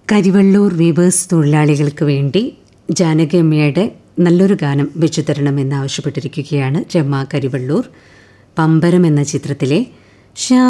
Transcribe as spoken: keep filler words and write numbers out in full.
Karivellur weavers തൊഴിലാളികൾക്ക് വേണ്ടി ജാനകിയമ്മയുടെ നല്ലൊരു ഗാനം വെച്ചു തരണമെന്ന് ആവശ്യപ്പെട്ടിരിക്കുകയാണ് രമ കരിവള്ളൂർ. പമ്പരം എന്ന ചിത്രത്തിലെ